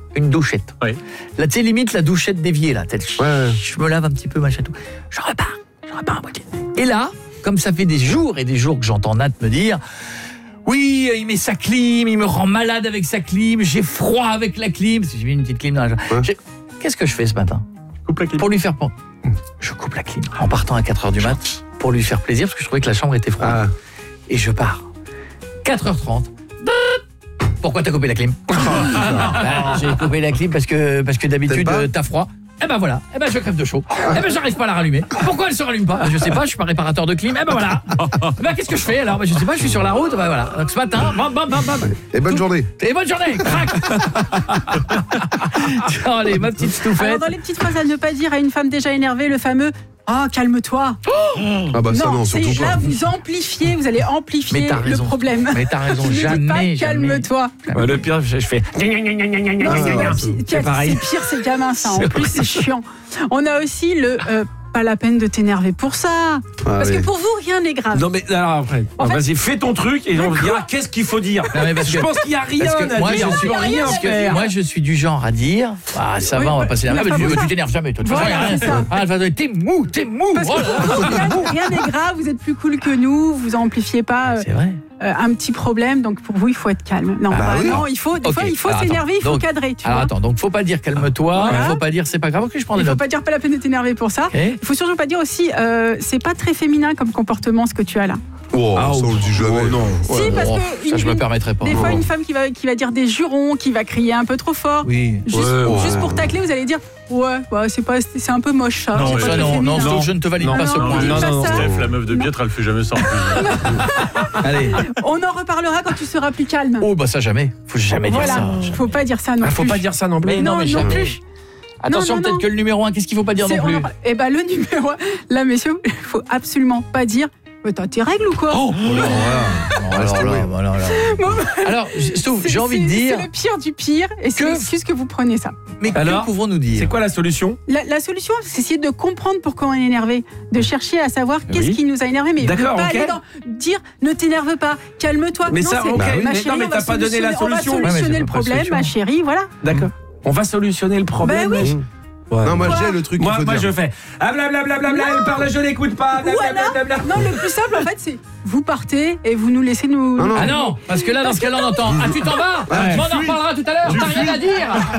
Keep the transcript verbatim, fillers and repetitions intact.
une douchette. Oui. Là, tu sais, limite la douchette déviée, là. Tel, Ouais. Je me lave un petit peu, machin, tout. Je repars, je repars à moitié. Et là, comme ça fait des jours et des jours que j'entends Nat me dire... Oui, il met sa clim, il me rend malade avec sa clim, j'ai froid avec la clim. J'ai mis une petite clim dans la... Ouais. J'ai- Qu'est-ce que je fais ce matin ? Coupe la clim. Pour lui faire... pen- Je coupe la clim en partant à quatre heures du mat pour lui faire plaisir, parce que je trouvais que la chambre était froide. Ah. Et je pars. quatre heures trente. Pourquoi t'as coupé la clim ? Ben, j'ai coupé la clim parce que, parce que d'habitude, T'aimes pas euh, t'as froid. Eh ben voilà, eh ben je crève de chaud. Eh ben j'arrive pas à la rallumer. Pourquoi elle se rallume pas ? Je sais pas, je suis pas réparateur de clim. Eh ben voilà. Eh ben qu'est-ce que je fais alors ? Ben je sais pas, je suis sur la route. Ben voilà. Donc ce matin, bam bam bam bam. Et bonne journée. Et bonne journée. Crac. Tiens, allez, ma petite Alors, stouffette. dans les petites phrases à ne pas dire à une femme déjà énervée, le fameux « Ah, calme-toi ». Ah bah ça non, c'est surtout là pas. vous amplifiez, vous allez amplifier Mais t'as le raison. problème. Mais t'as raison, Ne dites jamais, pas jamais. calme-toi. Ouais, le pire, je, je fais. Non, c'est ouais, pas- c'est- c'est- c'est pareil. c'est pire, c'est gamin ça. En C'est plus, c'est chiant. On a aussi le euh, pas la peine de t'énerver pour ça. Ah, Parce oui. que pour vous, rien n'est grave. Non mais alors après, En fait- vas-y, fais ton truc et on dira qu'est-ce qu'il faut dire. Non, mais parce Je que- pense qu'il y a rien Parce que à moi, dire. je suis, On peut rien parce que faire. moi, je suis du genre à dire ah, ça Oui, va, on va ouais. passer la Mais ah, mais pas tu, pour ça. tu t'énerves jamais, toi. De toute façon, Voilà, y a rien. c'est ça. Ah, vas-y, t'es mou, t'es mou. Parce que Oh là là. pour vous, rien rien n'est grave, vous êtes plus cool que nous, vous amplifiez pas euh, C'est vrai. euh, un petit problème, donc pour vous, il faut être calme. Non, Bah bah oui. non, il faut, des Ok, fois, il faut alors s'énerver, il attends. faut Donc- cadrer. Tu Alors vois. attends, donc faut pas dire calme-toi, Voilà. faut pas dire c'est pas grave. Ok, je prends des Il faut notes. pas dire pas la peine de t'énerver pour ça. Ok. Il faut surtout pas dire aussi, euh, c'est pas très féminin comme comportement ce que tu as là. Oh, Ah, ça on le dit jamais. oh, non. Si, parce Oh, que ça, je une- me permettrais pas. Des fois, Oh. une femme qui va, qui va dire des jurons, qui va crier un peu trop fort. Oui. Juste, Ouais, juste ouais. pour tacler, vous allez dire ouais, ouais c'est pas, c'est un peu moche ça. Non, c'est mais pas Ça, très non, non, féminin. Stouff, je ne te valide Non, pas ce non, point. non, non, pas non, ça. Steph, la meuf de Pietre, elle fait jamais ça en plus. Allez. On en reparlera quand tu seras plus calme. Oh bah ça jamais. Faut jamais dire voilà, ça. faut pas dire ça non Ah, faut plus. pas dire ça non plus. Mais non, mais non jamais. plus. Attention, non, peut-être non. que le numéro un, qu'est-ce qu'il faut pas dire C'est- non on plus en parle. Eh ben le numéro un, là messieurs, il faut absolument pas dire mais t'as tes règles ou quoi? Oh, oh là là, alors là, voilà, là. Alors, Stouff, C'est- j'ai envie c'est- de dire, C'est le pire du pire et c'est Que- l'excuse que vous prenez ça. mais Alors, que pouvons-nous dire C'est quoi la solution? La, la solution, c'est essayer de comprendre pourquoi on est énervé, de chercher à savoir qu'est-ce Oui. qui nous a énervé, mais ne D'accord, pas ok. aller dans dire ne t'énerve pas, calme-toi. Mais non, ça, c'est ok, ma mais non, chérie, mais on va t'as pas donné la solutionner- on va solution. Ouais, mais solutionner c'est le pas la problème, solution. ma chérie, voilà. D'accord. On va solutionner le problème. Ben oui. Ouais. Non, moi Quoi j'ai le truc qu'il Moi, faut moi dire. je fais ah blablabla, elle parle, je l'écoute pas. Ou alors, blablabla. non, le plus simple en fait, c'est vous partez et vous nous laissez nous. Non, non. Ah non, parce que là, dans ce cas-là, on entend ah tu t'en vas, Ouais. on en reparlera tout à l'heure, t'as rien à dire.